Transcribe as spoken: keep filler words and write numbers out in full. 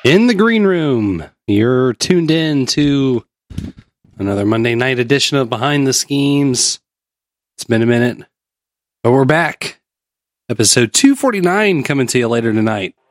in the green room. You're tuned in to another Monday night edition of Behind the Schemes. It's been a minute, but we're back. Episode two forty-nine coming to you later tonight.